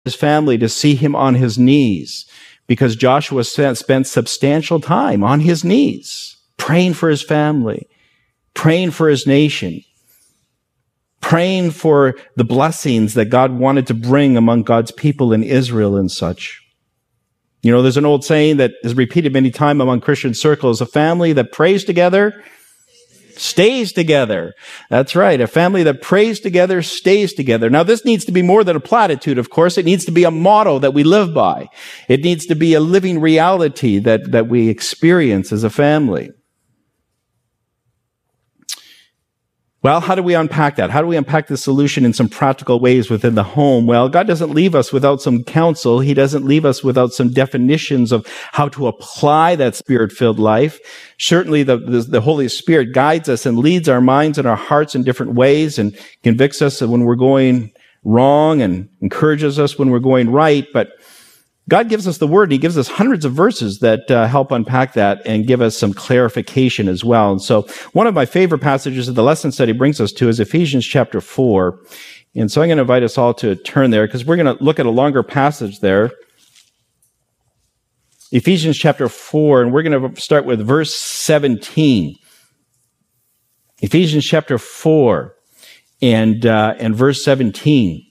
his family to see him on his knees, because Joshua spent substantial time on his knees, praying for his family, praying for his nation, praying for the blessings that God wanted to bring among God's people in Israel and such. You know, there's an old saying that is repeated many times among Christian circles: a family that prays together stays together. That's right. A family that prays together stays together. Now, this needs to be more than a platitude, of course. It needs to be a motto that we live by. It needs to be a living reality that we experience as a family. Well, how do we unpack that? How do we unpack the solution in some practical ways within the home? Well, God doesn't leave us without some counsel. He doesn't leave us without some definitions of how to apply that Spirit-filled life. Certainly, the Holy Spirit guides us and leads our minds and our hearts in different ways and convicts us when we're going wrong and encourages us when we're going right. But God gives us the Word, and He gives us hundreds of verses that help unpack that and give us some clarification as well. And so one of my favorite passages that the lesson study brings us to is Ephesians chapter 4. And so I'm going to invite us all to turn there, because we're going to look at a longer passage there. Ephesians chapter 4, and we're going to start with verse 17. Ephesians chapter 4 and verse 17.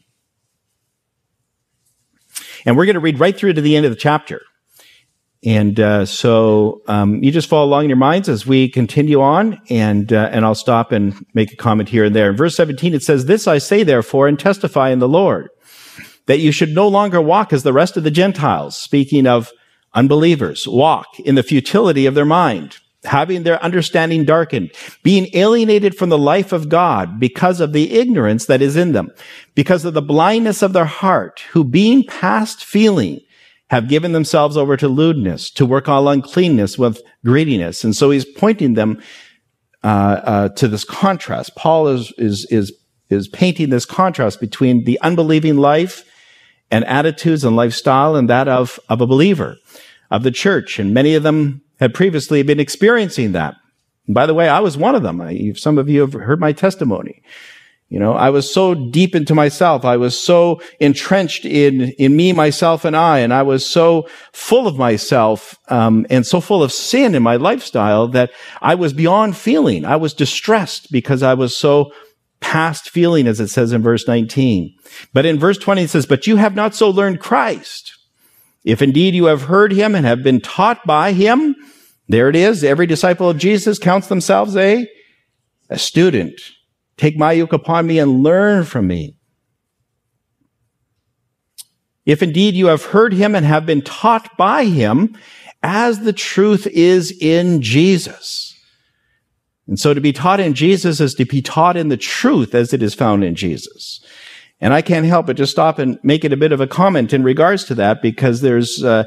And we're going to read right through to the end of the chapter. And so you just follow along in your minds as we continue on, and I'll stop and make a comment here and there. In verse 17, it says, "This I say, therefore, and testify in the Lord, that you should no longer walk as the rest of the Gentiles," speaking of unbelievers, "walk in the futility of their mind, having their understanding darkened, being alienated from the life of God because of the ignorance that is in them, because of the blindness of their heart, who being past feeling have given themselves over to lewdness, to work all uncleanness with greediness." And so he's pointing them to this contrast. Paul is painting this contrast between the unbelieving life and attitudes and lifestyle and that of a believer, of the church. And many of them had previously been experiencing that. And by the way, I was one of them. Some of you have heard my testimony. You know, I was so deep into myself. I was so entrenched in me, myself, and I was so full of myself, and so full of sin in my lifestyle that I was beyond feeling. I was distressed because I was so past feeling, as it says in verse 19. But in verse 20, it says, "But you have not so learned Christ. If indeed you have heard him and have been taught by him," there it is. Every disciple of Jesus counts themselves a student. "Take my yoke upon me and learn from me. If indeed you have heard him and have been taught by him, as the truth is in Jesus." And so to be taught in Jesus is to be taught in the truth as it is found in Jesus. And I can't help but just stop and make it a bit of a comment in regards to that, because there's a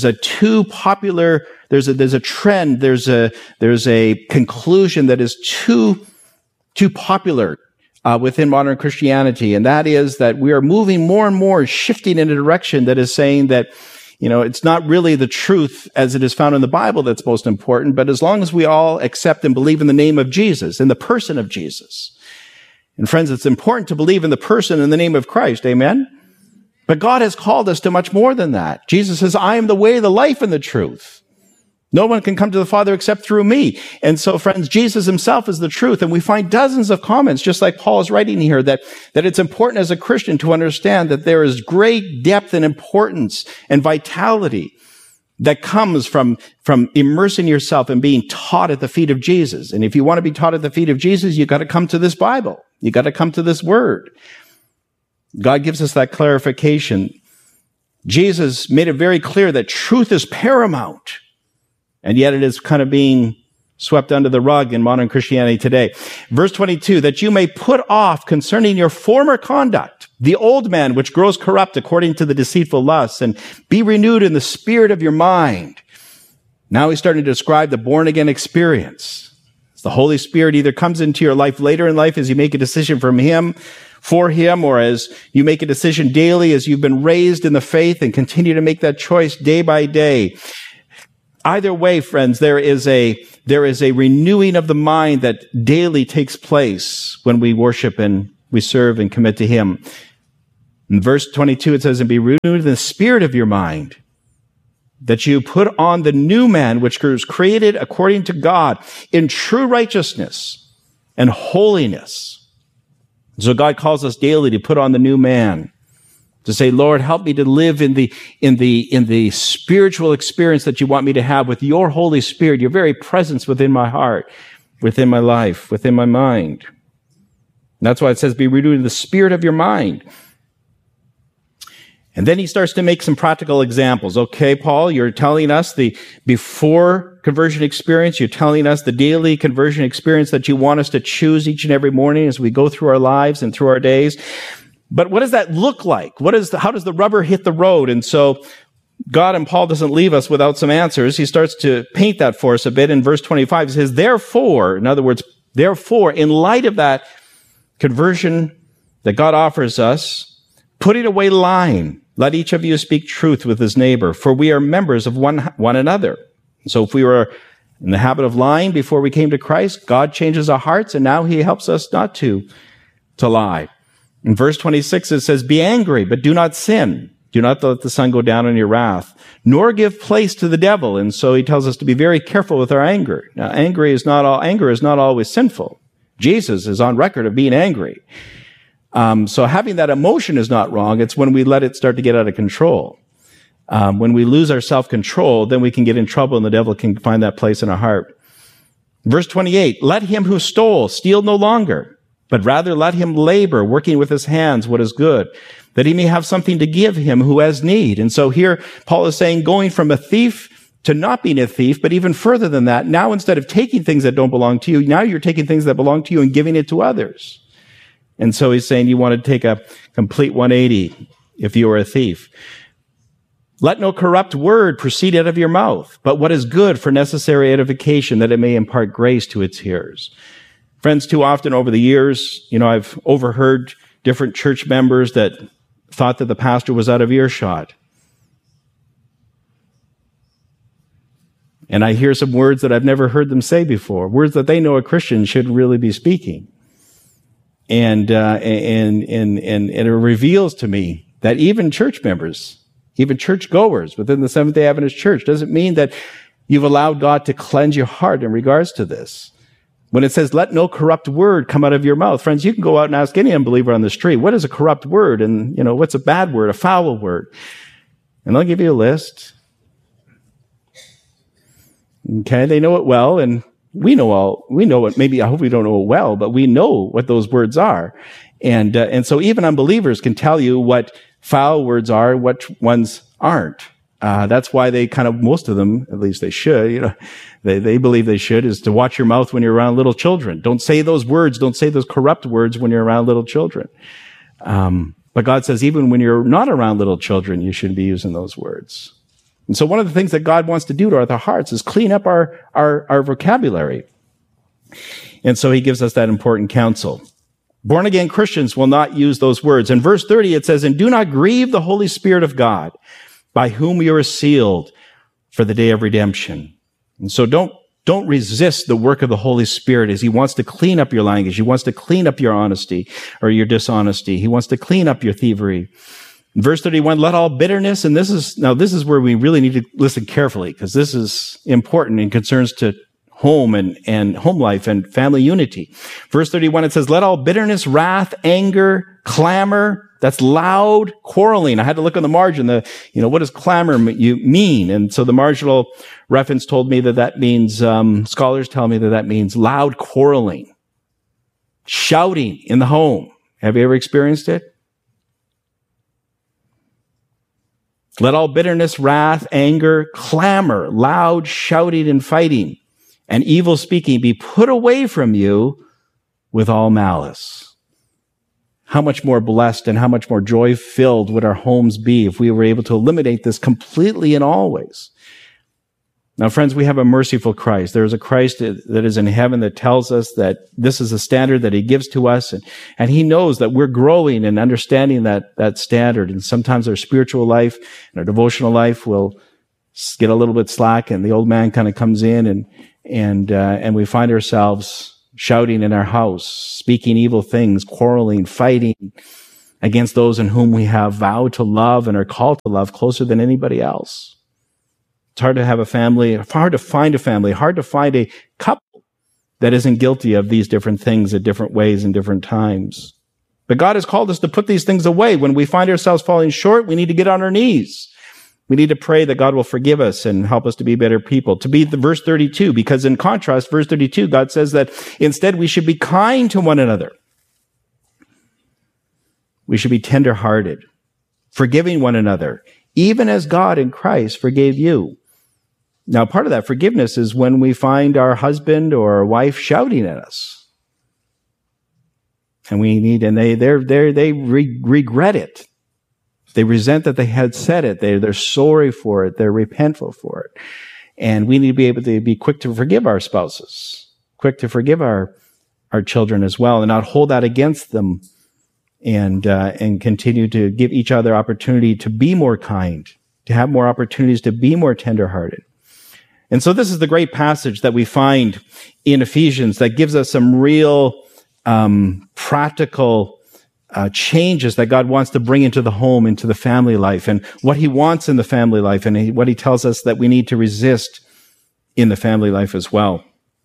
trend, there's a conclusion that is too popular within modern Christianity, and that is that we are moving more and more, shifting in a direction that is saying that, you know, it's not really the truth as it is found in the Bible that's most important, but as long as we all accept and believe in the name of Jesus, in the person of Jesus. And friends, it's important to believe in the person and the name of Christ. Amen? But God has called us to much more than that. Jesus says, "I am the way, the life, and the truth. No one can come to the Father except through me." And so, friends, Jesus himself is the truth. And we find dozens of comments, just like Paul is writing here, that it's important as a Christian to understand that there is great depth and importance and vitality that comes from immersing yourself and being taught at the feet of Jesus. And if you want to be taught at the feet of Jesus, you've got to come to this Bible. You've got to come to this word. God gives us that clarification. Jesus made it very clear that truth is paramount, and yet it is kind of being swept under the rug in modern Christianity today. Verse 22, "That you may put off concerning your former conduct the old man which grows corrupt according to the deceitful lusts, and be renewed in the spirit of your mind." Now he's starting to describe the born-again experience. The Holy Spirit either comes into your life later in life as you make a decision from him, for him, or as you make a decision daily as you've been raised in the faith and continue to make that choice day by day. Either way, friends, there is a renewing of the mind that daily takes place when we worship and we serve and commit to him. In verse 22, it says, and be renewed in the spirit of your mind, that you put on the new man, which was created according to God in true righteousness and holiness. So God calls us daily to put on the new man, to say, Lord, help me to live in the spiritual experience that you want me to have with your Holy Spirit, your very presence within my heart, within my life, within my mind. And that's why it says, be renewed in the spirit of your mind. And then he starts to make some practical examples. Okay, Paul, you're telling us the before conversion experience. You're telling us the daily conversion experience that you want us to choose each and every morning as we go through our lives and through our days. But what does that look like? How does the rubber hit the road? And so God and Paul doesn't leave us without some answers. He starts to paint that for us a bit. In verse 25, he says, therefore, in other words, therefore, in light of that conversion that God offers us, putting away lying, let each of you speak truth with his neighbor, for we are members of one another. So if we were in the habit of lying before we came to Christ, God changes our hearts, and now he helps us not to lie. In verse 26, it says, be angry, but do not sin. Do not let the sun go down on your wrath, nor give place to the devil. And so he tells us to be very careful with our anger. Now, anger is not always sinful. Jesus is on record of being angry. So having that emotion is not wrong. It's when we let it start to get out of control. When we lose our self-control, then we can get in trouble and the devil can find that place in our heart. Verse 28, let him who stole steal no longer, but rather let him labor, working with his hands what is good, that he may have something to give him who has need. And so here Paul is saying, going from a thief to not being a thief, but even further than that, now instead of taking things that don't belong to you, now you're taking things that belong to you and giving it to others. And so he's saying you want to take a complete 180 if you are a thief. Let no corrupt word proceed out of your mouth, but what is good for necessary edification, that it may impart grace to its hearers. Friends, too often over the years, I've overheard different church members that thought that the pastor was out of earshot. And I hear some words that I've never heard them say before, words that they know a Christian should really be speaking. And it reveals to me that even church members, even church goers within the Seventh-day Adventist Church, doesn't mean that you've allowed God to cleanse your heart in regards to this. When it says, let no corrupt word come out of your mouth, friends, you can go out and ask any unbeliever on the street, what is a corrupt word? And, what's a bad word, a foul word? And they'll give you a list. Okay, they know it well, and we know it. Maybe I hope we don't know it well, but we know what those words are. And so even unbelievers can tell you what foul words are, what ones aren't. That's why they most of them, at least they should, they believe they should, is to watch your mouth when you're around little children. Don't say those words. Don't say those corrupt words when you're around little children. But God says even when you're not around little children, you shouldn't be using those words. And so one of the things that God wants to do to our hearts is clean up our vocabulary. And so he gives us that important counsel. Born-again Christians will not use those words. In verse 30, it says, and do not grieve the Holy Spirit of God, by whom you are sealed for the day of redemption. And so don't resist the work of the Holy Spirit as he wants to clean up your language. He wants to clean up your honesty or your dishonesty. He wants to clean up your thievery. In verse 31, let all bitterness, and this is where we really need to listen carefully, because this is important and concerns to home and home life and family unity. Verse 31, it says, let all bitterness, wrath, anger, clamor, that's loud quarreling. I had to look on the margin, what does clamor mean? And so the marginal reference told me that means, scholars tell me that means loud quarreling, shouting in the home. Have you ever experienced it? Let all bitterness, wrath, anger, clamor, loud shouting and fighting, and evil speaking be put away from you with all malice. How much more blessed and how much more joy-filled would our homes be if we were able to eliminate this completely and always? Now, friends, we have a merciful Christ. There is a Christ that is in heaven that tells us that this is a standard that he gives to us, and he knows that we're growing and understanding that standard. And sometimes our spiritual life and our devotional life will get a little bit slack, and the old man kind of comes in, and we find ourselves shouting in our house, speaking evil things, quarreling, fighting, against those in whom we have vowed to love and are called to love closer than anybody else. It's hard to have a family, hard to find a family, hard to find a couple that isn't guilty of these different things at different ways and different times. But God has called us to put these things away. When we find ourselves falling short, we need to get on our knees. We need to pray that God will forgive us and help us to be better people. To be the verse 32, because in contrast, verse 32, God says that instead we should be kind to one another. We should be tender-hearted, forgiving one another, even as God in Christ forgave you. Now, part of that forgiveness is when we find our husband or our wife shouting at us. And they regret it. They resent that they had said it. They're sorry for it. They're repentful for it. And we need to be able to be quick to forgive our spouses, quick to forgive our children as well, and not hold that against them, and continue to give each other opportunity to be more kind, to have more opportunities to be more tenderhearted. And so this is the great passage that we find in Ephesians that gives us some real practical changes that God wants to bring into the home, into the family life, and what he wants in the family life, and what he tells us that we need to resist in the family life as well.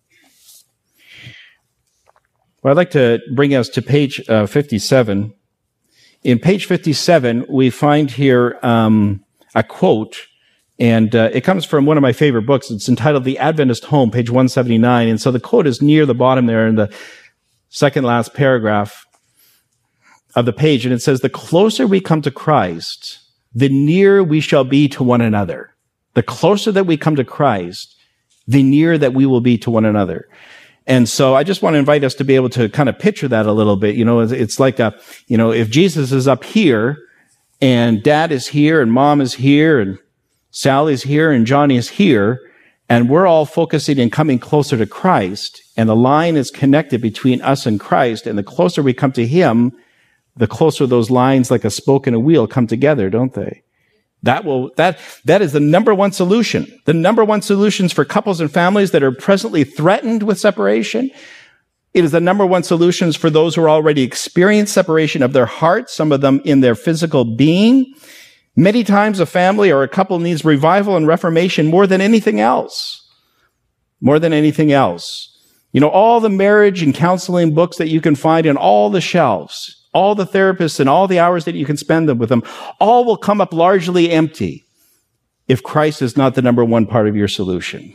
Well, I'd like to bring us to page 57. In page 57, we find here a quote, and it comes from one of my favorite books. It's entitled The Adventist Home, page 179. And so the quote is near the bottom there in the second last paragraph of the page. And it says, "The closer we come to Christ, the nearer we shall be to one another." The closer that we come to Christ, the nearer that we will be to one another. And so I just want to invite us to be able to kind of picture that a little bit. You know, it's like if Jesus is up here and Dad is here and Mom is here and Sally's here and Johnny is here, and we're all focusing and coming closer to Christ, and the line is connected between us and Christ, and the closer we come to him, the closer those lines like a spoke in a wheel come together, don't they? That is the number one solution. The number one solutions for couples and families that are presently threatened with separation. It is the number one solutions for those who are already experienced separation of their hearts, some of them in their physical being. Many times a family or a couple needs revival and reformation more than anything else. More than anything else. You know, all the marriage and counseling books that you can find in all the shelves, all the therapists and all the hours that you can spend with them, all will come up largely empty if Christ is not the number one part of your solution.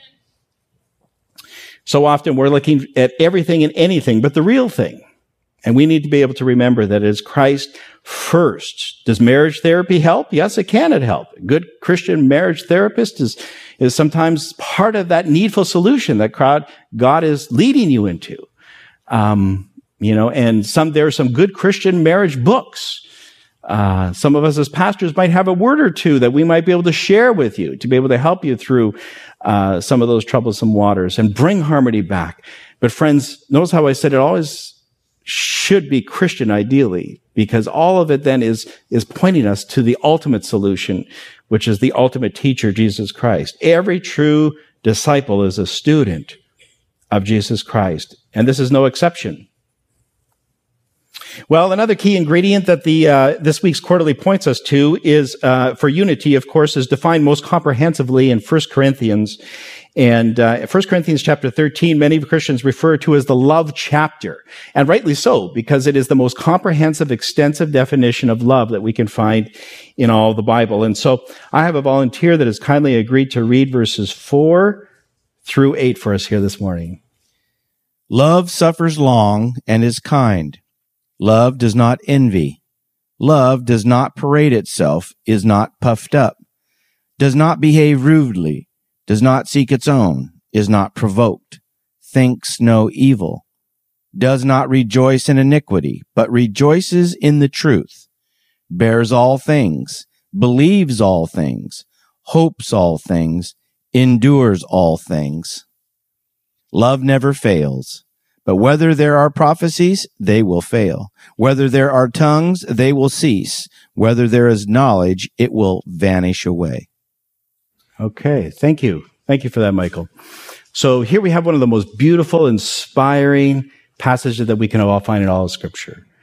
So often we're looking at everything and anything but the real thing. And we need to be able to remember that it is Christ first. Does marriage therapy help? Yes, it can help. A good Christian marriage therapist is sometimes part of that needful solution that God is leading you into. And there are some good Christian marriage books. Some of us as pastors might have a word or two that we might be able to share with you to be able to help you through some of those troublesome waters and bring harmony back. But friends, notice how I said it always should be Christian ideally, because all of it then is pointing us to the ultimate solution, which is the ultimate teacher, Jesus Christ. Every true disciple is a student of Jesus Christ, and this is no exception. Well, another key ingredient that this week's quarterly points us to is for unity, of course, is defined most comprehensively in 1 Corinthians. And 1 Corinthians chapter 13, many Christians refer to as the love chapter. And rightly so, because it is the most comprehensive, extensive definition of love that we can find in all the Bible. And so I have a volunteer that has kindly agreed to read verses 4 through 8 for us here this morning. Love suffers long and is kind. Love does not envy. Love does not parade itself, is not puffed up, does not behave rudely, does not seek its own, is not provoked, thinks no evil, does not rejoice in iniquity, but rejoices in the truth, bears all things, believes all things, hopes all things, endures all things. Love never fails. But whether there are prophecies, they will fail. Whether there are tongues, they will cease. Whether there is knowledge, it will vanish away. Okay, thank you. Thank you for that, Michael. So here we have one of the most beautiful, inspiring passages that we can all find in all of Scripture.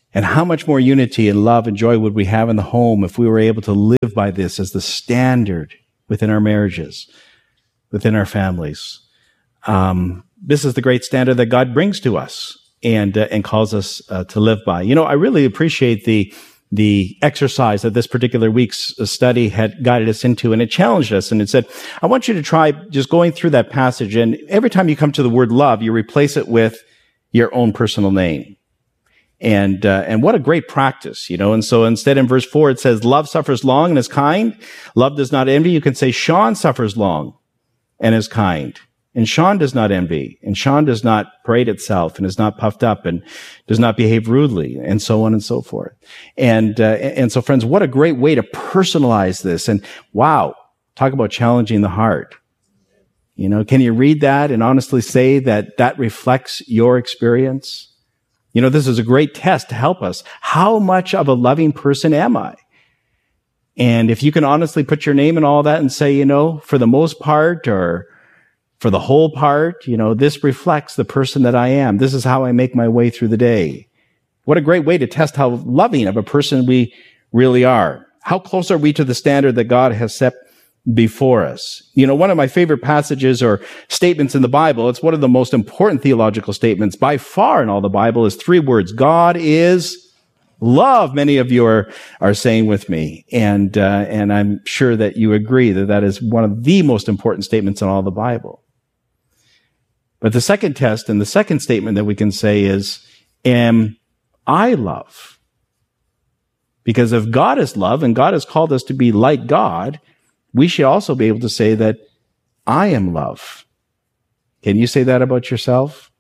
And how much more unity and love and joy would we have in the home if we were able to live by this as the standard within our marriages, within our families. This is the great standard that God brings to us and calls us to live by. You know, I really appreciate the exercise that this particular week's study had guided us into, and it challenged us, and it said, I want you to try just going through that passage, and every time you come to the word love, you replace it with your own personal name. And what a great practice, you know. And so instead in verse 4, it says, love suffers long and is kind. Love does not envy. You can say, Sean suffers long and is kind. And Sean does not envy. And Sean does not parade itself and is not puffed up and does not behave rudely, and so on and so forth. And so friends, what a great way to personalize this. And wow, talk about challenging the heart. You know, can you read that and honestly say that that reflects your experience? You know, this is a great test to help us. How much of a loving person am I? And if you can honestly put your name in all that and say, you know, for the most part or for the whole part, you know, this reflects the person that I am. This is how I make my way through the day. What a great way to test how loving of a person we really are. How close are we to the standard that God has set before us? You know, one of my favorite passages or statements in the Bible, it's one of the most important theological statements by far in all the Bible, is 3 words. God is love. Many of you are saying with me. And I'm sure that you agree that that is one of the most important statements in all the Bible. But the second test and the second statement that we can say is, am I love? Because if God is love and God has called us to be like God, we should also be able to say that I am love. Can you say that about yourself?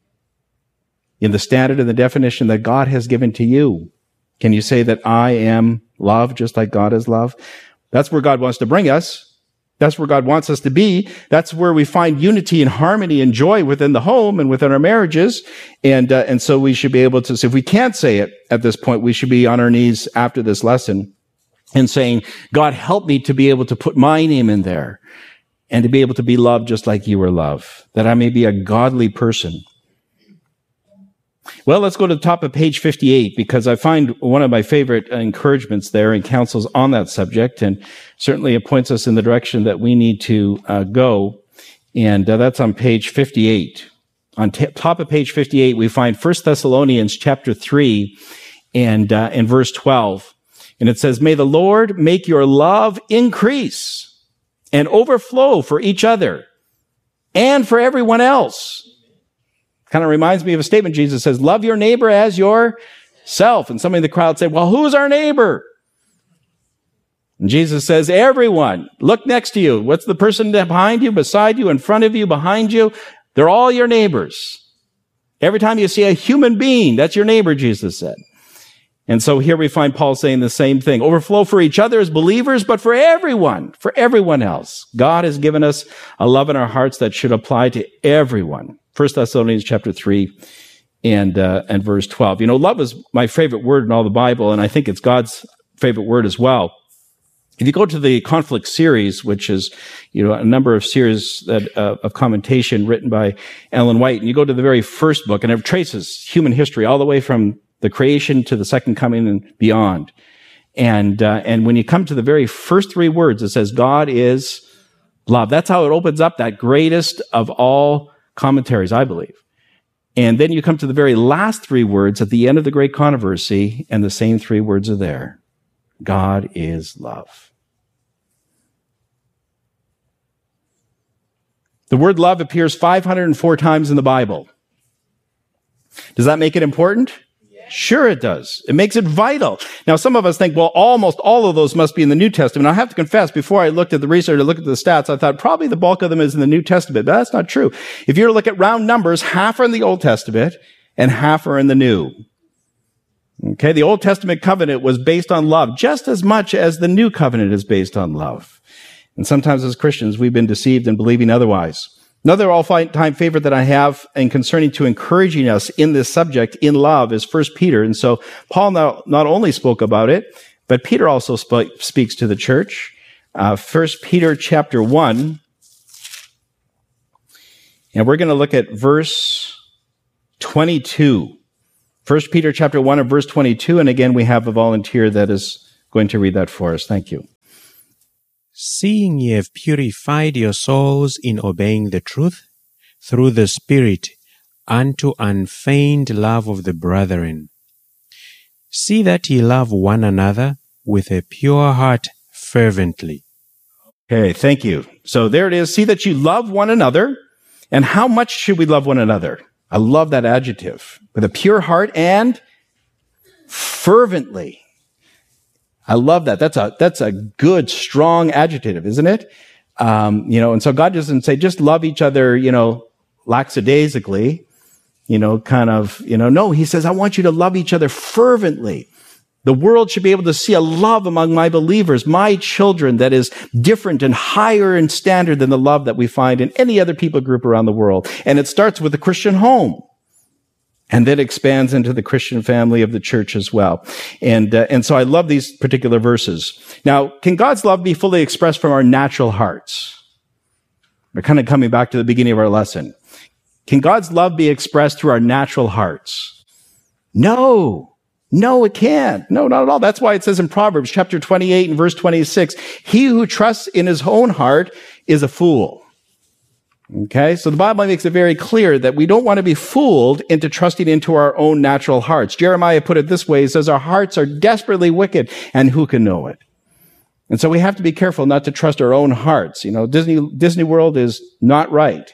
In the standard and the definition that God has given to you, can you say that I am love just like God is love? That's where God wants to bring us. That's where God wants us to be. That's where we find unity and harmony and joy within the home and within our marriages. And so we should be able to, so if we can't say it at this point, we should be on our knees after this lesson and saying, God, help me to be able to put my name in there and to be able to be loved just like you were loved, that I may be a godly person. Well, let's go to the top of page 58, because I find one of my favorite encouragements there and counsels on that subject, and certainly it points us in the direction that we need to go, and that's on page 58. On top of page 58, we find 1 Thessalonians chapter 3 and verse 12, and it says, may the Lord make your love increase and overflow for each other and for everyone else. Kind of reminds me of a statement Jesus says, love your neighbor as yourself. And somebody in the crowd said, well, who's our neighbor? And Jesus says, everyone. Look next to you. What's the person behind you, beside you, in front of you, behind you? They're all your neighbors. Every time you see a human being, that's your neighbor, Jesus said. And so here we find Paul saying the same thing. Overflow for each other as believers, but for everyone else. God has given us a love in our hearts that should apply to everyone. 1 Thessalonians chapter 3 and verse 12. You know, love is my favorite word in all the Bible, and I think it's God's favorite word as well. If you go to the conflict series, which is, you know, a number of series that, of commentation written by Ellen White, and you go to the very first book, and it traces human history all the way from the creation to the second coming and beyond. And when you come to the very first 3 words, it says, God is love. That's how it opens up that greatest of all commentaries, I believe. And then you come to the very last 3 words at the end of the great controversy, and the same 3 words are there. God is love. The word love appears 504 times in the Bible. Does that make it important? Sure it does. It makes it vital. Now, some of us think, well, almost all of those must be in the New Testament. I have to confess, before I looked at the research, I looked at the stats, I thought probably the bulk of them is in the New Testament, but that's not true. If you were to look at round numbers, half are in the Old Testament and half are in the New. Okay, the Old Testament covenant was based on love just as much as the New Covenant is based on love. And sometimes as Christians, we've been deceived in believing otherwise. Another all-time favorite that I have and concerning to encouraging us in this subject in love is 1 Peter. And so Paul not only spoke about it, but Peter also speaks to the church. 1 Peter chapter 1. And we're going to look at verse 22. 1 Peter chapter 1 and verse 22. And again, we have a volunteer that is going to read that for us. Thank you. Seeing ye have purified your souls in obeying the truth through the Spirit unto unfeigned love of the brethren. See that ye love one another with a pure heart fervently. Okay, thank you. So there it is. See that you love one another. And how much should we love one another? I love that adjective. With a pure heart and fervently. I love that. That's a good, strong adjective, isn't it? And so God doesn't say just love each other, lackadaisically, no, he says, I want you to love each other fervently. The world should be able to see a love among my believers, my children, that is different and higher in standard than the love that we find in any other people group around the world. And it starts with the Christian home and then expands into the Christian family of the church as well. And so I love these particular verses. Now, can God's love be fully expressed from our natural hearts? We're kind of coming back to the beginning of our lesson. Can God's love be expressed through our natural hearts? No, it can't. No, not at all. That's why it says in Proverbs chapter 28 and verse 26, he who trusts in his own heart is a fool. Okay, so the Bible makes it very clear that we don't want to be fooled into trusting into our own natural hearts. Jeremiah put it this way, he says, our hearts are desperately wicked, and who can know it? And so we have to be careful not to trust our own hearts. Disney World is not right.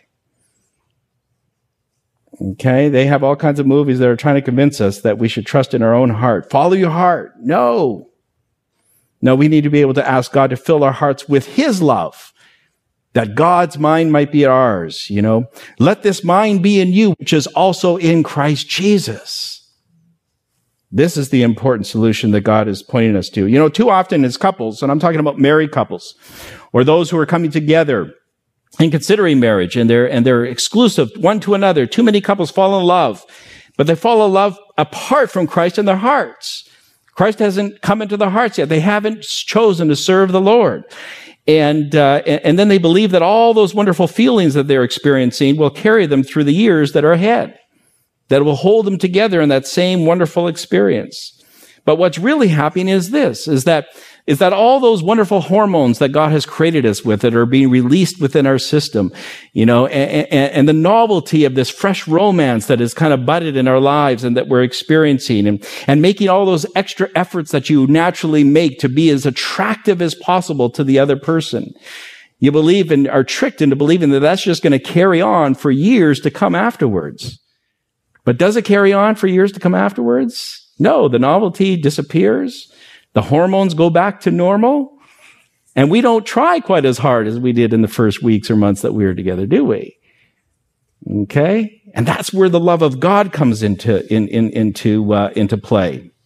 Okay, they have all kinds of movies that are trying to convince us that we should trust in our own heart. Follow your heart. No, we need to be able to ask God to fill our hearts with his love, that God's mind might be ours, Let this mind be in you, which is also in Christ Jesus. This is the important solution that God is pointing us to. Too often as couples, and I'm talking about married couples, or those who are coming together and considering marriage, and they're exclusive one to another. Too many couples fall in love, but they fall in love apart from Christ in their hearts. Christ hasn't come into their hearts yet. They haven't chosen to serve the Lord. And then they believe that all those wonderful feelings that they're experiencing will carry them through the years that are ahead, that will hold them together in that same wonderful experience. But what's really happening is this, is that all those wonderful hormones that God has created us with that are being released within our system, and the novelty of this fresh romance that is kind of budded in our lives and that we're experiencing, and making all those extra efforts that you naturally make to be as attractive as possible to the other person. You believe and are tricked into believing that that's just going to carry on for years to come afterwards. But does it carry on for years to come afterwards? No, the novelty disappears. The hormones go back to normal. And we don't try quite as hard as we did in the first weeks or months that we were together, do we? Okay? And that's where the love of God comes into play.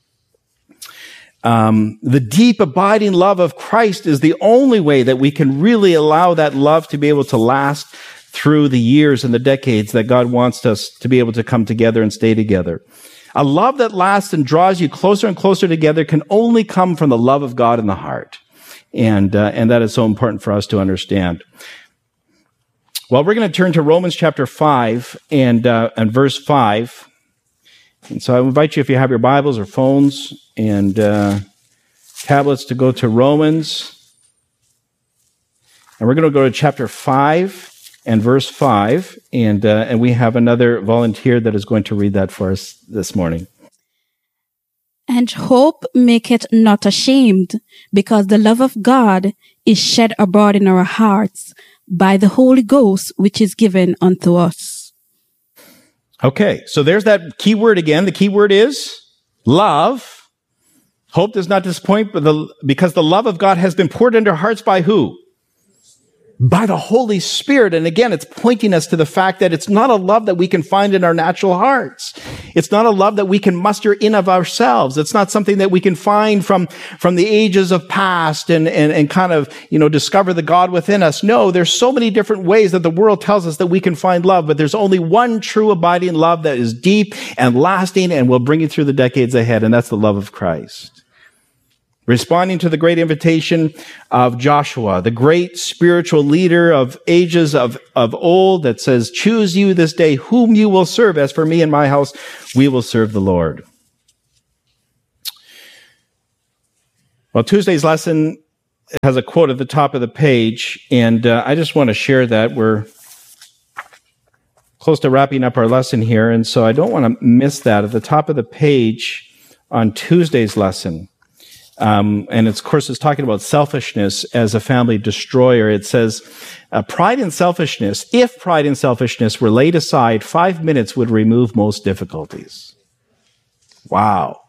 The deep, abiding love of Christ is the only way that we can really allow that love to be able to last through the years and the decades that God wants us to be able to come together and stay together. A love that lasts and draws you closer and closer together can only come from the love of God in the heart. And that is so important for us to understand. Well, we're going to turn to Romans chapter 5 and verse 5. And so I invite you, if you have your Bibles or phones and tablets, to go to Romans. And we're going to go to chapter 5 and verse 5, and we have another volunteer that is going to read that for us this morning. And hope maketh not ashamed, because the love of God is shed abroad in our hearts by the Holy Ghost, which is given unto us. Okay, so there's that key word again. The key word is love. Hope does not disappoint, because the love of God has been poured into our hearts by who? By the Holy Spirit. And again, it's pointing us to the fact that it's not a love that we can find in our natural hearts. It's not a love that we can muster in of ourselves. It's not something that we can find from the ages of past and kind of, discover the God within us. No, there's so many different ways that the world tells us that we can find love, but there's only one true abiding love that is deep and lasting and will bring you through the decades ahead, and that's the love of Christ. responding to the great invitation of Joshua, the great spiritual leader of ages of old that says, choose you this day whom you will serve. As for me and my house, we will serve the Lord. Well, Tuesday's lesson has a quote at the top of the page, and I just want to share that. We're close to wrapping up our lesson here, and so I don't want to miss that. At the top of the page on Tuesday's lesson, and of course, it's talking about selfishness as a family destroyer. It says, pride and selfishness, if pride and selfishness were laid aside, 5 minutes would remove most difficulties. Wow.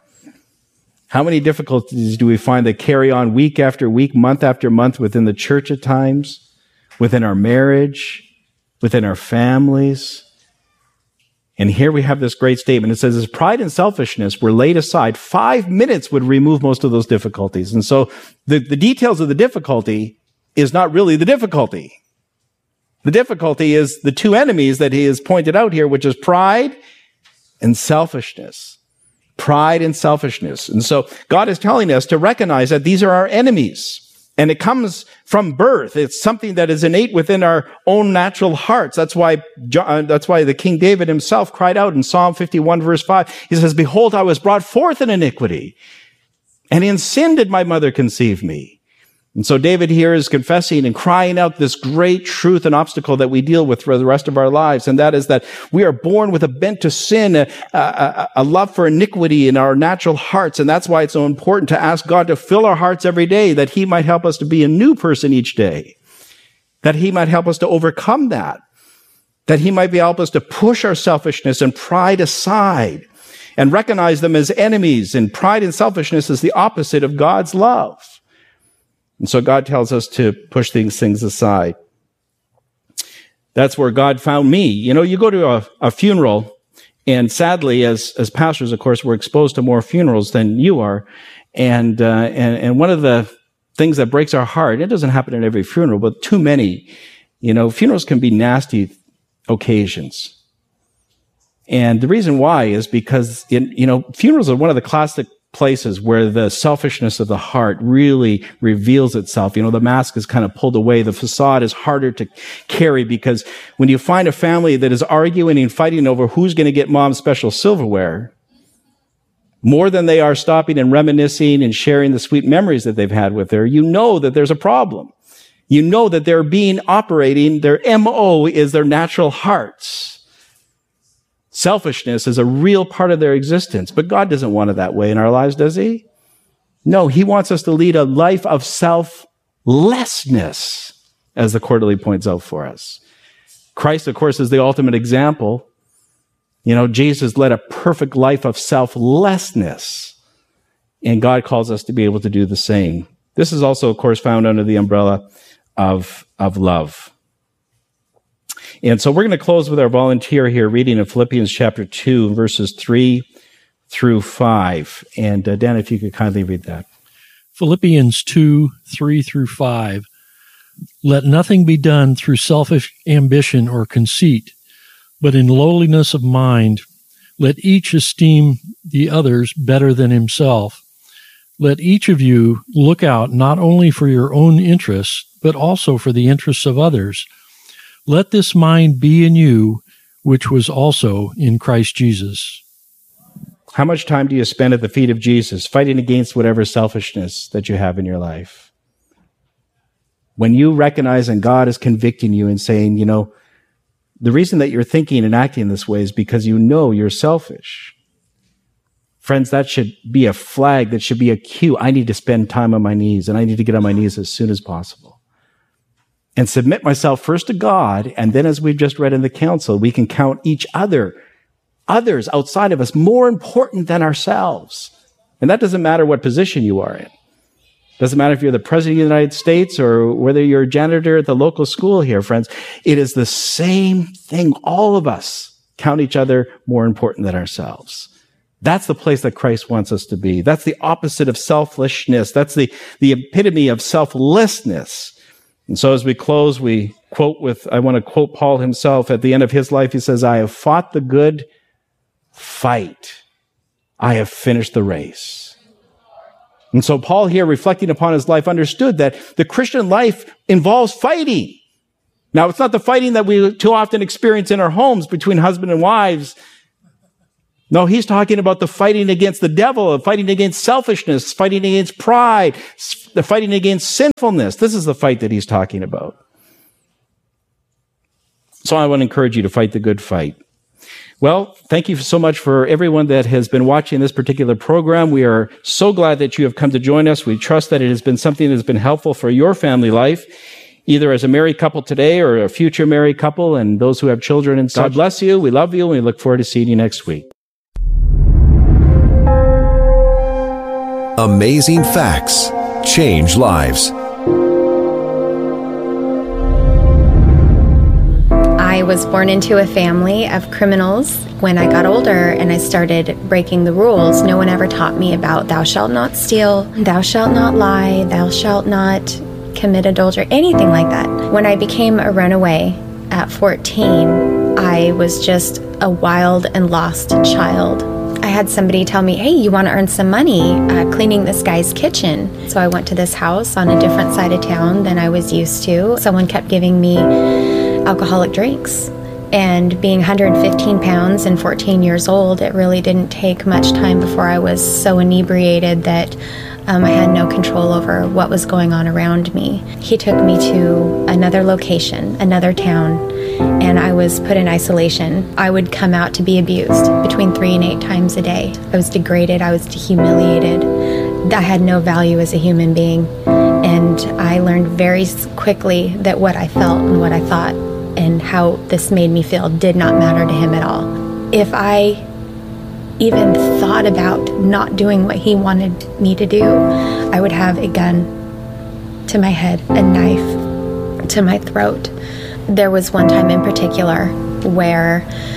How many difficulties do we find that carry on week after week, month after month within the church at times, within our marriage, within our families? And here we have this great statement. It says, as pride and selfishness were laid aside, 5 minutes would remove most of those difficulties. And so the details of the difficulty is not really the difficulty. The difficulty is the two enemies that he has pointed out here, which is pride and selfishness. Pride and selfishness. And so God is telling us to recognize that these are our enemies. And it comes from birth. It's something that is innate within our own natural hearts. That's why the King David himself cried out in Psalm 51 verse 5. He says, behold, I was brought forth in iniquity, and in sin did my mother conceive me. And so David here is confessing and crying out this great truth and obstacle that we deal with for the rest of our lives. And that is that we are born with a bent to sin, a love for iniquity in our natural hearts. And that's why it's so important to ask God to fill our hearts every day, that he might help us to be a new person each day, that he might help us to overcome that he might be help us to push our selfishness and pride aside and recognize them as enemies. And pride and selfishness is the opposite of God's love. And so God tells us to push these things aside. That's where God found me. You know, you go to a funeral, and sadly, as pastors, of course, we're exposed to more funerals than you are. And one of the things that breaks our heart, it doesn't happen at every funeral, but too many, funerals can be nasty occasions. And the reason why is because, funerals are one of the classic places where the selfishness of the heart really reveals itself. The mask is kind of pulled away. The facade is harder to carry, because when you find a family that is arguing and fighting over who's going to get mom's special silverware, more than they are stopping and reminiscing and sharing the sweet memories that they've had with her, you know that there's a problem. You know that they're operating, their MO is their natural hearts. Selfishness is a real part of their existence, but God doesn't want it that way in our lives, does he? No, he wants us to lead a life of selflessness, as the quarterly points out for us. Christ, of course, is the ultimate example. Jesus led a perfect life of selflessness, and God calls us to be able to do the same. This is also, of course, found under the umbrella of love. And so we're going to close with our volunteer here reading in Philippians chapter 2, verses 3 through 5. And Dan, if you could kindly read that. Philippians 2, 3 through 5. Let nothing be done through selfish ambition or conceit, but in lowliness of mind, let each esteem the others better than himself. Let each of you look out not only for your own interests, but also for the interests of others. Let this mind be in you, which was also in Christ Jesus. How much time do you spend at the feet of Jesus, fighting against whatever selfishness that you have in your life? When you recognize and God is convicting you and saying, the reason that you're thinking and acting this way is because you're selfish. Friends, that should be a flag, that should be a cue. I need to spend time on my knees, and I need to get on my knees as soon as possible and submit myself first to God. And then, as we've just read in the council, we can count others outside of us more important than ourselves. And that doesn't matter what position you are in. Doesn't matter if you're the president of the United States or whether you're a janitor at the local school here, friends. It is the same thing. All of us count each other more important than ourselves. That's the place that Christ wants us to be. That's the opposite of selfishness. That's the epitome of selflessness. And so as we close, I want to quote Paul himself at the end of his life. He says, I have fought the good fight. I have finished the race. And so Paul here, reflecting upon his life, understood that the Christian life involves fighting. Now, it's not the fighting that we too often experience in our homes between husband and wives. No, he's talking about the fighting against the devil, fighting against selfishness, fighting against pride, the fighting against sinfulness. This is the fight that he's talking about. So I want to encourage you to fight the good fight. Well, thank you so much for everyone that has been watching this particular program. We are so glad that you have come to join us. We trust that it has been something that has been helpful for your family life, either as a married couple today or a future married couple and those who have children and such. God bless you. We love you, and we look forward to seeing you next week. Amazing facts change lives. I was born into a family of criminals. When I got older and I started breaking the rules, no one ever taught me about thou shalt not steal, thou shalt not lie, thou shalt not commit adultery, anything like that. When I became a runaway at 14, I was just a wild and lost child. I had somebody tell me, hey, you want to earn some money cleaning this guy's kitchen. So I went to this house on a different side of town than I was used to. Someone kept giving me alcoholic drinks. And being 115 pounds and 14 years old, it really didn't take much time before I was so inebriated that I had no control over what was going on around me. He took me to another location, another town, and I was put in isolation. I would come out to be abused between 3 and 8 times a day. I was degraded, I was humiliated. I had no value as a human being. And I learned very quickly that what I felt and what I thought and how this made me feel did not matter to him at all. If I even thought about not doing what he wanted me to do, I would have a gun to my head, a knife to my throat. There was one time in particular where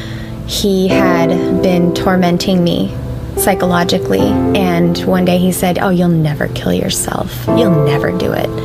he had been tormenting me psychologically, and one day he said, oh, you'll never kill yourself. You'll never do it.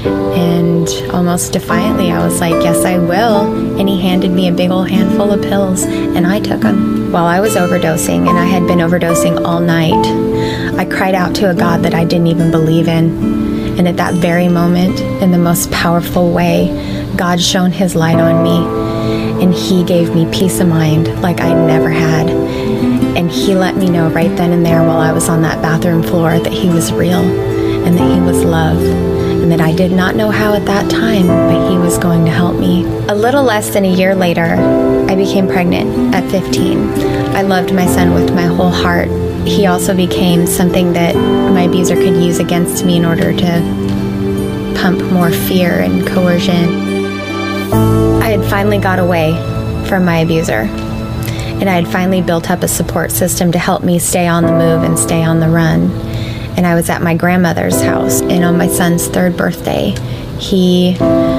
And almost defiantly, I was like, yes, I will. And he handed me a big old handful of pills, and I took them. While I was overdosing, and I had been overdosing all night, I cried out to a God that I didn't even believe in. And at that very moment, in the most powerful way, God shone his light on me, and he gave me peace of mind like I'd never had. And he let me know right then and there while I was on that bathroom floor that he was real and that he was love. And that I did not know how at that time, but he was going to help me. A little less than a year later, I became pregnant at 15. I loved my son with my whole heart. He also became something that my abuser could use against me in order to pump more fear and coercion. I had finally got away from my abuser, and I had finally built up a support system to help me stay on the move and stay on the run. And I was at my grandmother's house, and on my son's 3rd birthday, he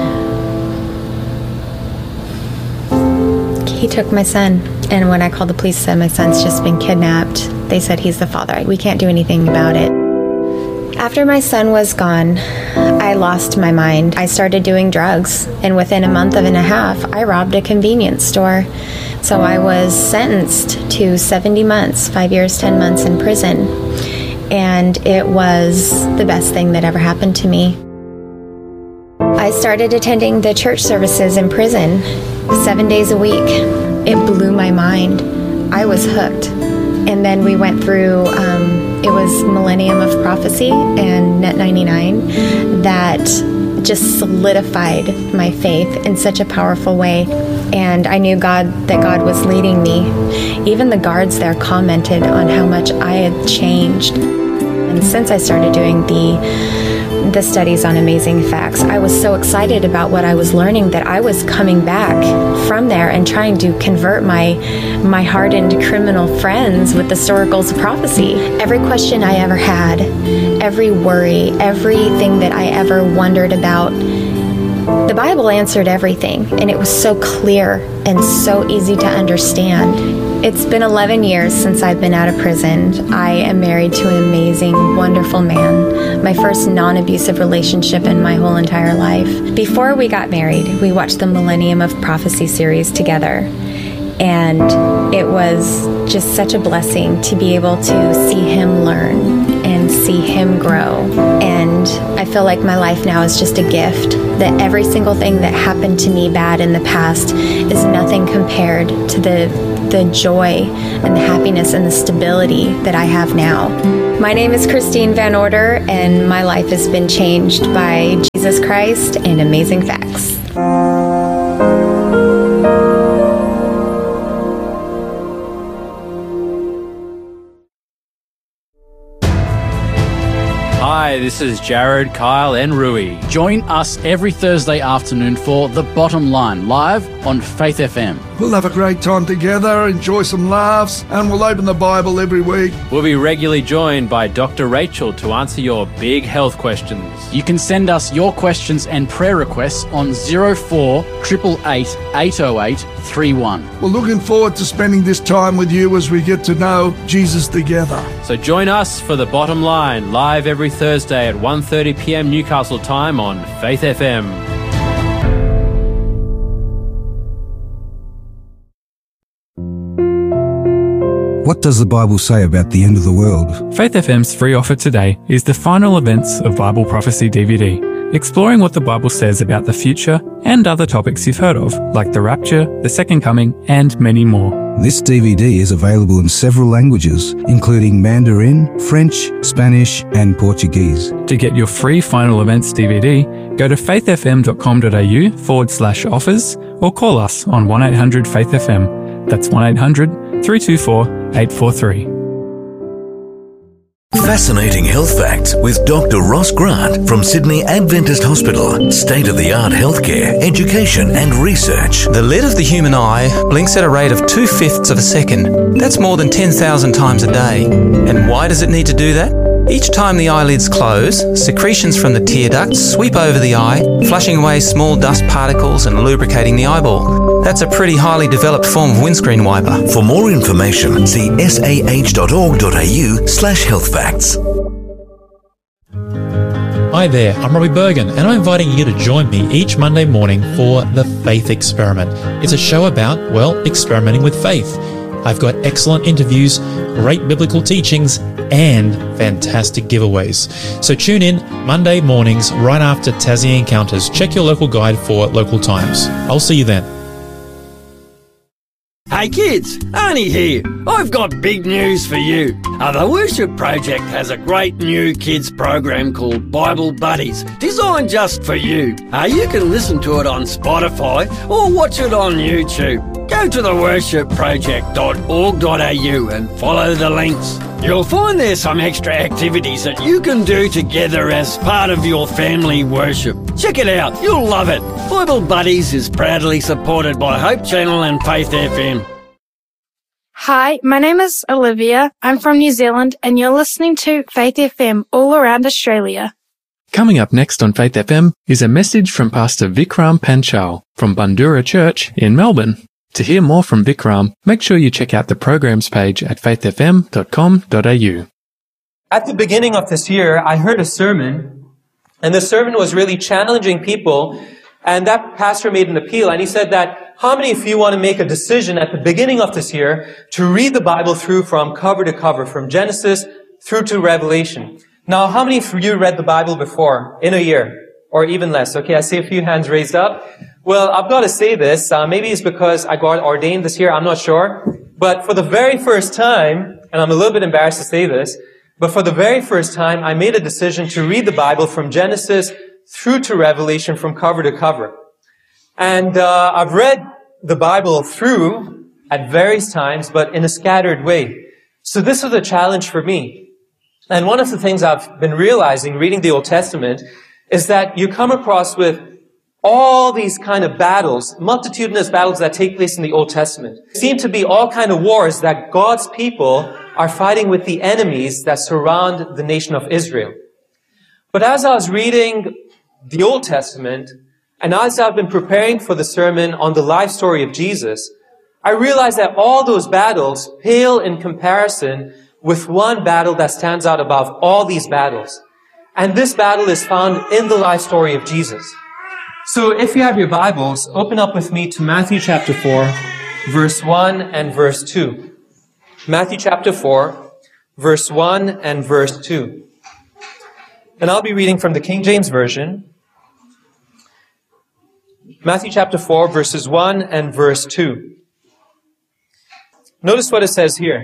took my son. And when I called the police and said my son's just been kidnapped, they said he's the father. We can't do anything about it. After my son was gone, I lost my mind. I started doing drugs, and within a month and a half, I robbed a convenience store. So I was sentenced to 70 months, 5 years, 10 months in prison. And it was the best thing that ever happened to me. I started attending the church services in prison 7 days a week. It blew my mind. I was hooked. And then we went through, it was Millennium of Prophecy and Net 99 that just solidified my faith in such a powerful way. And I knew that God was leading me. Even the guards there commented on how much I had changed. And since I started doing the studies on Amazing Facts, I was so excited about what I was learning that I was coming back from there and trying to convert my hardened criminal friends with the oracles of prophecy. Every question I ever had, every worry, everything that I ever wondered about, the Bible answered everything, and it was so clear and so easy to understand. It's been 11 years since I've been out of prison. I am married to an amazing, wonderful man. My first non-abusive relationship in my whole entire life. Before we got married, we watched the Millennium of Prophecy series together. And it was just such a blessing to be able to see him learn and see him grow. And I feel like my life now is just a gift, that every single thing that happened to me bad in the past is nothing compared to the joy and the happiness and the stability that I have now. My name is Christine Van Order, and my life has been changed by Jesus Christ and Amazing Facts. Hi, this is Jared, Kyle and Rui. Join us every Thursday afternoon for The Bottom Line, live on Faith FM. We'll have a great time together, enjoy some laughs, and we'll open the Bible every week. We'll be regularly joined by Dr. Rachel to answer your big health questions. You can send us your questions and prayer requests on 04 888 808 31. We're looking forward to spending this time with you as we get to know Jesus together. So join us for The Bottom Line, live every Thursday at 1:30 p.m. Newcastle time on Faith FM. What does the Bible say about the end of the world? Faith FM's free offer today is the final events of Bible Prophecy DVD, exploring what the Bible says about the future and other topics you've heard of, like the rapture, the second coming, and many more. This DVD is available in several languages, including Mandarin, French, Spanish, and Portuguese. To get your free final events DVD, go to faithfm.com.au/offers or call us on 1-800-FAITH-FM. That's 1-800-324-843. Fascinating Health Facts with Dr. Ross Grant from Sydney Adventist Hospital. State-of-the-art healthcare, education and research. The lid of the human eye blinks at a rate of 2/5 of a second. That's more than 10,000 times a day. And why does it need to do that? Each time the eyelids close, secretions from the tear ducts sweep over the eye, flushing away small dust particles and lubricating the eyeball. That's a pretty highly developed form of windscreen wiper. For more information, see sah.org.au/healthfacts. Hi there, I'm Robbie Bergen, and I'm inviting you to join me each Monday morning for The Faith Experiment. It's a show about, well, experimenting with faith. I've got excellent interviews, great biblical teachings, and fantastic giveaways. So tune in Monday mornings right after Tassie Encounters. Check your local guide for local times. I'll see you then. Hey kids, Arnie here. I've got big news for you. The Worship Project has a great new kids program called Bible Buddies, designed just for you. You can listen to it on Spotify or watch it on YouTube. Go to theworshipproject.org.au and follow the links. You'll find there's some extra activities that you can do together as part of your family worship. Check it out, you'll love it. Bible Buddies is proudly supported by Hope Channel and Faith FM. Hi, my name is Olivia. I'm from New Zealand and you're listening to Faith FM all around Australia. Coming up next on Faith FM is a message from Pastor Vikram Panchal from Bandura Church in Melbourne. To hear more from Vikram, make sure you check out the programs page at faithfm.com.au. At the beginning of this year, I heard a sermon, and the sermon was really challenging people, and that pastor made an appeal, and he said that, how many of you want to make a decision at the beginning of this year to read the Bible through from cover to cover, from Genesis through to Revelation? Now, how many of you read the Bible before in a year, or even less? Okay, I see a few hands raised up. Well, I've got to say this. Maybe it's because I got ordained this year. I'm not sure. But for the very first time, and I'm a little bit embarrassed to say this, but for the very first time, I made a decision to read the Bible from Genesis through to Revelation from cover to cover. And I've read the Bible through at various times, but in a scattered way. So this was a challenge for me. And one of the things I've been realizing reading the Old Testament is that you come across with all these kind of battles, multitudinous battles that take place in the Old Testament. Seem to be all kind of wars that God's people are fighting with the enemies that surround the nation of Israel. But as I was reading the Old Testament, and as I've been preparing for the sermon on the life story of Jesus, I realized that all those battles pale in comparison with one battle that stands out above all these battles. And this battle is found in the life story of Jesus. So if you have your Bibles, open up with me to Matthew chapter 4, verse 1 and verse 2. Matthew chapter 4, verse 1 and verse 2. And I'll be reading from the King James Version. Matthew chapter 4, verses 1 and verse 2. Notice what it says here.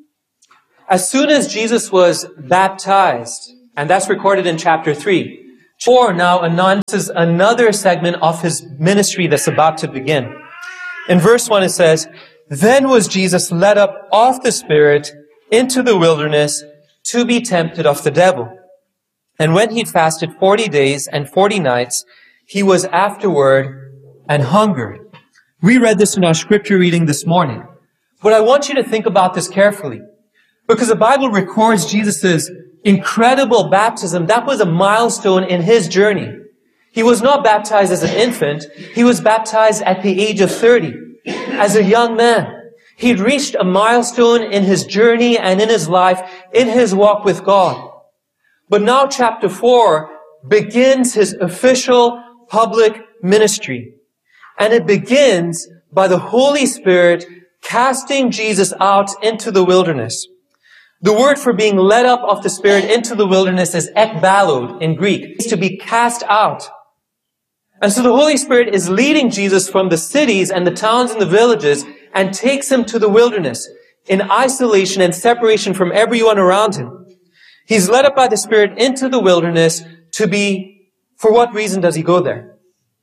As soon as Jesus was baptized, and that's recorded in chapter 3, 4 now announces another segment of his ministry that's about to begin. In verse 1 it says, Then was Jesus led up of the Spirit into the wilderness to be tempted of the devil. And when he'd fasted 40 days and 40 nights, he was afterward and hungered. We read this in our scripture reading this morning. But I want you to think about this carefully, because the Bible records Jesus' incredible baptism. That was a milestone in his journey. He was not baptized as an infant. He was baptized at the age of 30, as a young man. He'd reached a milestone in his journey and in his life, in his walk with God. But now chapter 4 begins his official public ministry. And it begins by the Holy Spirit casting Jesus out into the wilderness. The word for being led up of the Spirit into the wilderness is ekbalod in Greek. It's to be cast out. And so the Holy Spirit is leading Jesus from the cities and the towns and the villages and takes him to the wilderness in isolation and separation from everyone around him. He's led up by the Spirit into the wilderness to be, for what reason does he go there?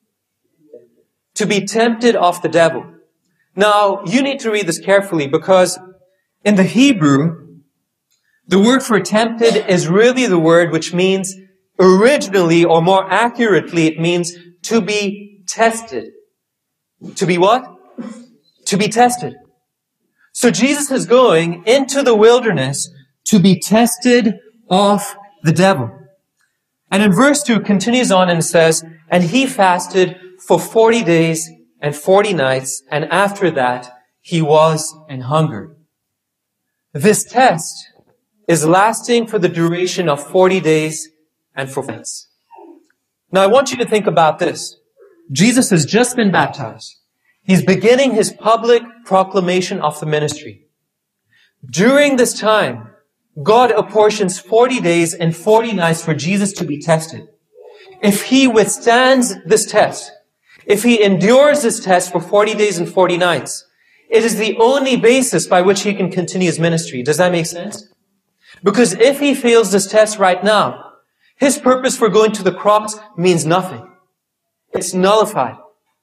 To be tempted of the devil. Now, you need to read this carefully, because in the Hebrew, the word for tempted is really the word which means originally, or more accurately, it means to be tested. To be what? To be tested. So Jesus is going into the wilderness to be tested of the devil. And in verse 2 continues on and says, And he fasted for 40 days and 40 nights, and after that he was an hungered. This test is lasting for the duration of 40 days and 40 nights. Now I want you to think about this. Jesus has just been baptized. He's beginning his public proclamation of the ministry. During this time, God apportions 40 days and 40 nights for Jesus to be tested. If he withstands this test, if he endures this test for 40 days and 40 nights, it is the only basis by which he can continue his ministry. Does that make sense? Because if he fails this test right now, his purpose for going to the cross means nothing. It's nullified.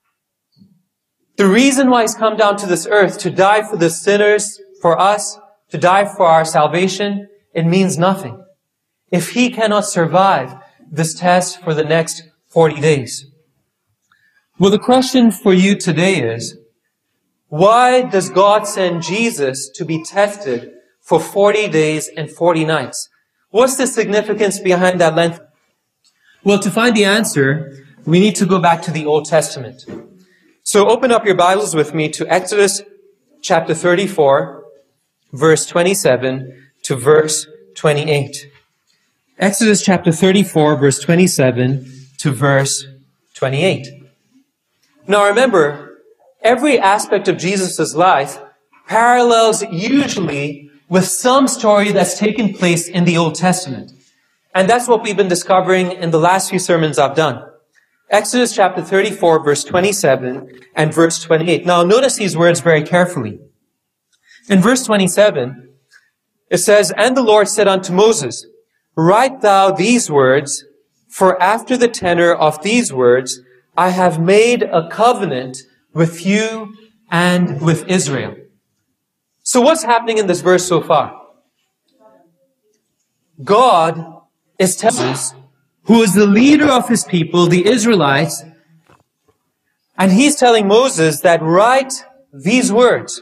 The reason why he's come down to this earth, to die for the sinners, for us, to die for our salvation, it means nothing if he cannot survive this test for the next 40 days. Well, the question for you today is, why does God send Jesus to be tested for 40 days and 40 nights? What's the significance behind that length? Well, to find the answer, we need to go back to the Old Testament. So open up your Bibles with me to Exodus chapter 34, verse 27 to verse 28. Exodus chapter 34, verse 27 to verse 28. Now remember, every aspect of Jesus' life parallels usually with some story that's taken place in the Old Testament. And that's what we've been discovering in the last few sermons I've done. Exodus chapter 34, verse 27 and verse 28. Now notice these words very carefully. In verse 27, it says, And the Lord said unto Moses, Write thou these words, for after the tenor of these words, I have made a covenant with you and with Israel. So what's happening in this verse so far? God is telling Moses, who is the leader of his people, the Israelites, and he's telling Moses that write these words.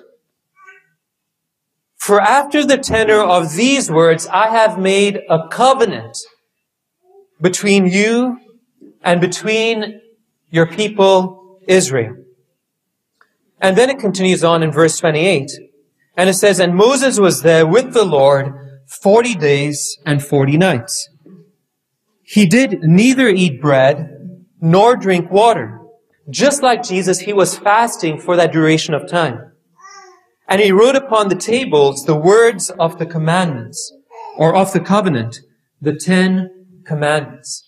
For after the tenor of these words, I have made a covenant between you and between your people, Israel. And then it continues on in verse 28. And it says, And Moses was there with the Lord 40 days and 40 nights. He did neither eat bread nor drink water. Just like Jesus, he was fasting for that duration of time. And he wrote upon the tables the words of the commandments, or of the covenant, the 10 Commandments.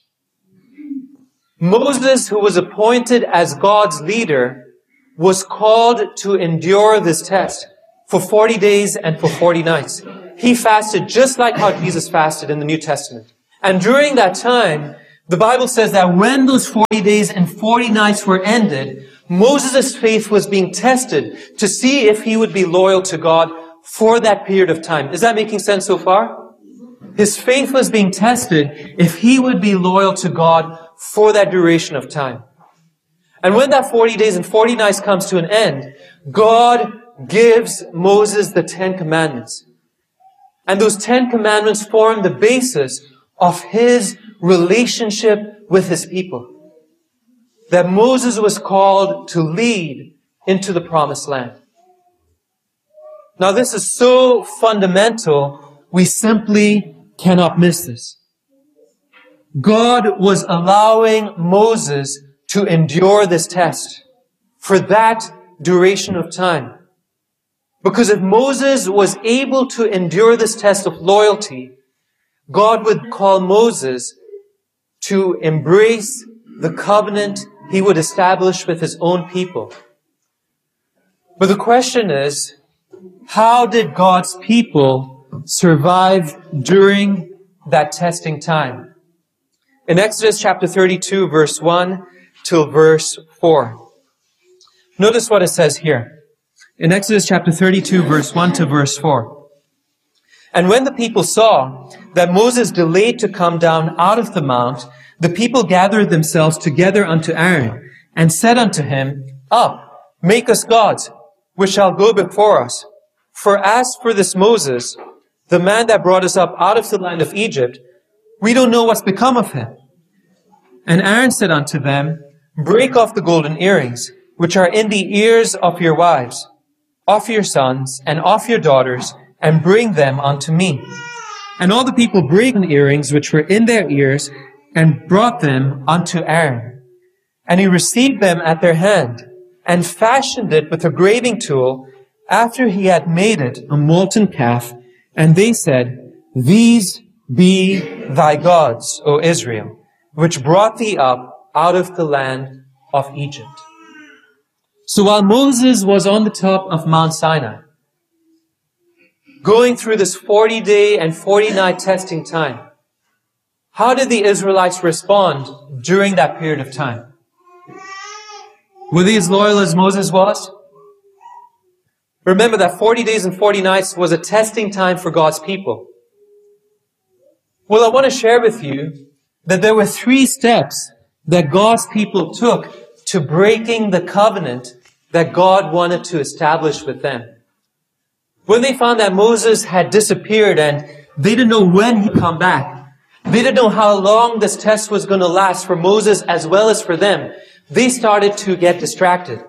Moses, who was appointed as God's leader, was called to endure this test for 40 days and for 40 nights. He fasted just like how Jesus fasted in the New Testament. And during that time, the Bible says that when those 40 days and 40 nights were ended, Moses' faith was being tested to see if he would be loyal to God for that period of time. Is that making sense so far? His faith was being tested if he would be loyal to God for that duration of time. And when that 40 days and 40 nights comes to an end, God gives Moses the 10 Commandments. And those 10 Commandments form the basis of his relationship with his people. That Moses was called to lead into the promised land. Now this is so fundamental, we simply cannot miss this. God was allowing Moses to endure this test for that duration of time. Because if Moses was able to endure this test of loyalty, God would call Moses to embrace the covenant he would establish with his own people. But the question is, how did God's people survive during that testing time? In Exodus chapter 32, verse 1 till verse 4. Notice what it says here. In Exodus chapter 32, verse 1 to verse 4. And when the people saw that Moses delayed to come down out of the mount, the people gathered themselves together unto Aaron, and said unto him, Up, make us gods, which shall go before us. For as for this Moses, the man that brought us up out of the land of Egypt, we don't know what's become of him. And Aaron said unto them, Break off the golden earrings, which are in the ears of your wives, of your sons, and of your daughters, and bring them unto me. And all the people brake the earrings which were in their ears, and brought them unto Aaron. And he received them at their hand, and fashioned it with a graving tool, after he had made it a molten calf. And they said, These be thy gods, O Israel, which brought thee up out of the land of Egypt. So while Moses was on the top of Mount Sinai, going through this 40-day and 40-night testing time, how did the Israelites respond during that period of time? Were they as loyal as Moses was? Remember that 40 days and 40 nights was a testing time for God's people. Well, I want to share with you that there were 3 steps that God's people took to breaking the covenant that God wanted to establish with them. When they found that Moses had disappeared and they didn't know when he'd come back, they didn't know how long this test was going to last for Moses as well as for them, they started to get distracted.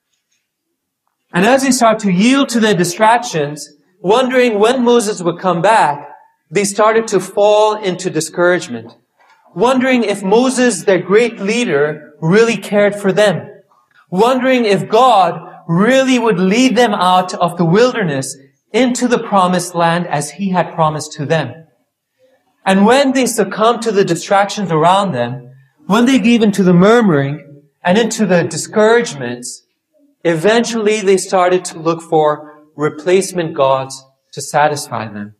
And as they started to yield to their distractions, wondering when Moses would come back, they started to fall into discouragement, wondering if Moses, their great leader, really cared for them, wondering if God really would lead them out of the wilderness into the promised land as he had promised to them. And when they succumbed to the distractions around them, when they gave into the murmuring and into the discouragements, eventually they started to look for replacement gods to satisfy them.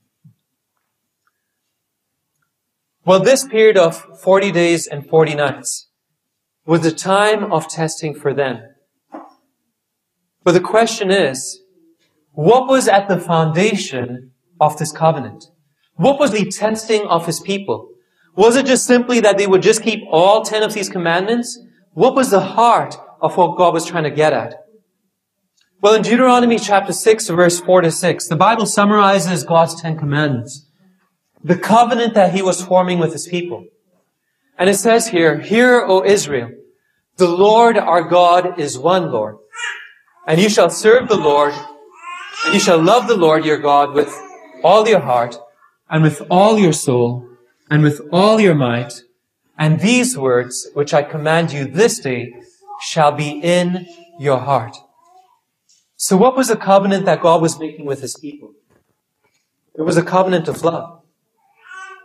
Well, this period of 40 days and 40 nights was a time of testing for them. But the question is, what was at the foundation of this covenant? What was the testing of his people? Was it just simply that they would just keep all 10 of these commandments? What was the heart of what God was trying to get at? Well, in Deuteronomy chapter 6, verse 4 to 6, the Bible summarizes God's 10 commandments, the covenant that he was forming with his people. And it says here, Hear, O Israel, the Lord our God is one Lord. And you shall serve the Lord, and you shall love the Lord your God with all your heart, and with all your soul, and with all your might. And these words, which I command you this day, shall be in your heart. So what was the covenant that God was making with his people? It was a covenant of love.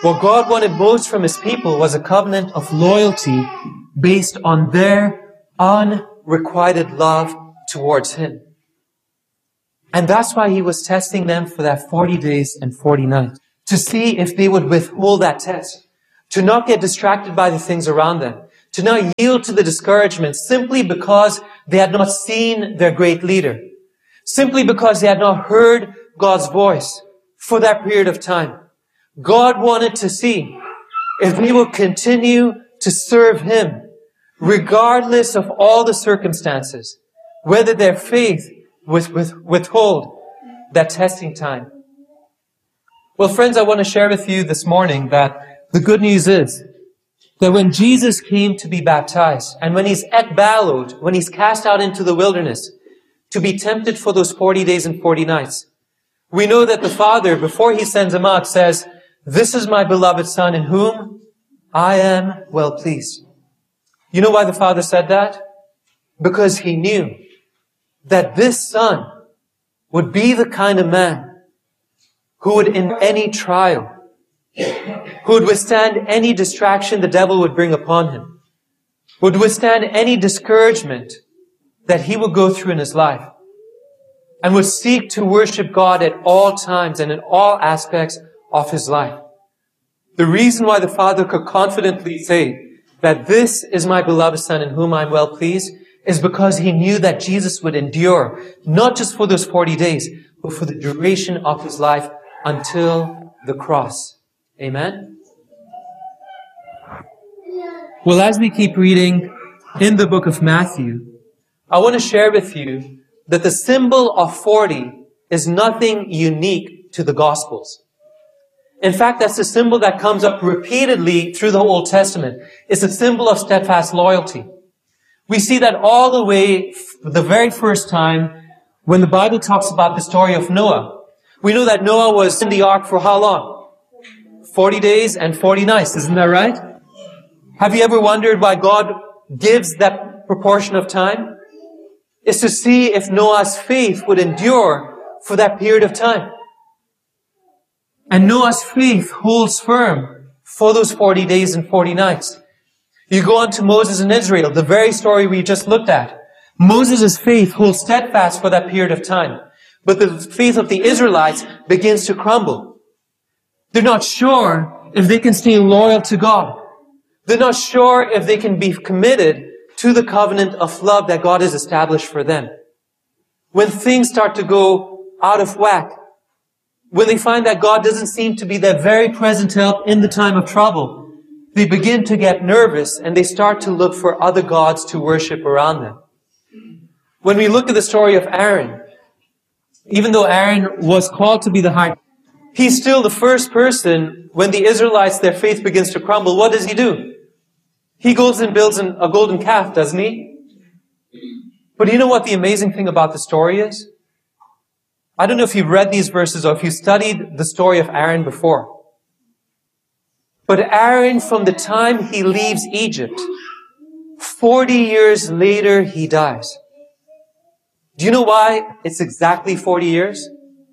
What God wanted most from His people was a covenant of loyalty based on their unrequited love towards Him. And that's why He was testing them for that 40 days and 40 nights, to see if they would withhold that test, to not get distracted by the things around them, to not yield to the discouragement simply because they had not seen their great leader, simply because they had not heard God's voice for that period of time. God wanted to see if they would continue to serve Him, regardless of all the circumstances, whether their faith would withhold that testing time. Well, friends, I want to share with you this morning that the good news is that when Jesus came to be baptized, and when He's ekballowed, when He's cast out into the wilderness to be tempted for those 40 days and 40 nights, we know that the Father, before He sends Him out, says, "This is my beloved Son in whom I am well pleased." You know why the Father said that? Because He knew that this Son would be the kind of man who would, in any trial, who would withstand any distraction the devil would bring upon him, would withstand any discouragement that he would go through in his life, and would seek to worship God at all times and in all aspects of his life. The reason why the Father could confidently say that this is my beloved Son in whom I am well pleased is because He knew that Jesus would endure, not just for those 40 days, but for the duration of His life until the cross. Amen? Well, as we keep reading in the book of Matthew, I want to share with you that the symbol of 40 is nothing unique to the Gospels. In fact, that's the symbol that comes up repeatedly through the Old Testament. It's a symbol of steadfast loyalty. We see that all the way, the very first time, when the Bible talks about the story of Noah. We know that Noah was in the ark for how long? 40 days and 40 nights, isn't that right? Have you ever wondered why God gives that proportion of time? It's to see if Noah's faith would endure for that period of time. And Noah's faith holds firm for those 40 days and 40 nights. You go on to Moses and Israel, the very story we just looked at. Moses' faith holds steadfast for that period of time. But the faith of the Israelites begins to crumble. They're not sure if they can stay loyal to God. They're not sure if they can be committed to the covenant of love that God has established for them. When things start to go out of whack, when they find that God doesn't seem to be their very present help in the time of trouble, they begin to get nervous and they start to look for other gods to worship around them. When we look at the story of Aaron, even though Aaron was called to be the high priest, he's still the first person when the Israelites, their faith begins to crumble. What does he do? He goes and builds a golden calf, doesn't he? But you know what the amazing thing about the story is? I don't know if you've read these verses or if you studied the story of Aaron before. But Aaron, from the time he leaves Egypt, 40 years later, he dies. Do you know why it's exactly 40 years?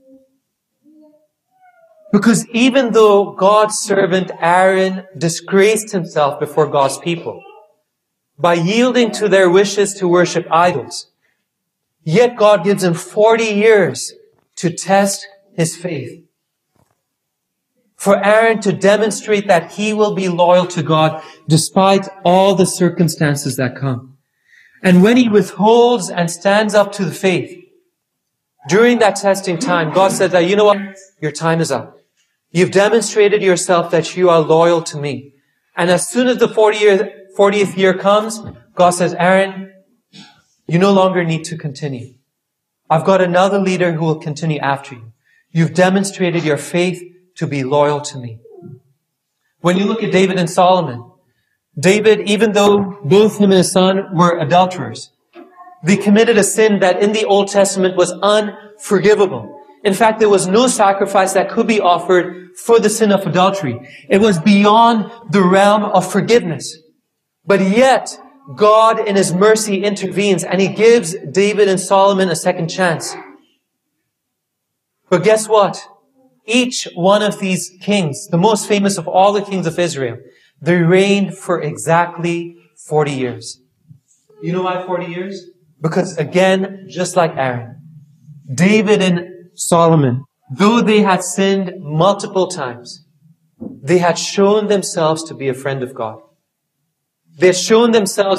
Because even though God's servant Aaron disgraced himself before God's people by yielding to their wishes to worship idols, yet God gives him 40 years to test his faith. For Aaron to demonstrate that he will be loyal to God despite all the circumstances that come. And when he withholds and stands up to the faith, during that testing time, God said that, you know what? Your time is up. You've demonstrated yourself that you are loyal to me. And as soon as the 40th year comes, God says, Aaron, you no longer need to continue. I've got another leader who will continue after you. You've demonstrated your faith to be loyal to me. When you look at David and Solomon, David, even though both him and his son were adulterers, they committed a sin that in the Old Testament was unforgivable. In fact, there was no sacrifice that could be offered for the sin of adultery. It was beyond the realm of forgiveness. But yet, God in His mercy intervenes and He gives David and Solomon a second chance. But guess what? each one of these kings, the most famous of all the kings of Israel, they reigned for exactly 40 years. You know why 40 years? Because again, just like Aaron, David and Solomon, though they had sinned multiple times, they had shown themselves to be a friend of God. They had shown themselves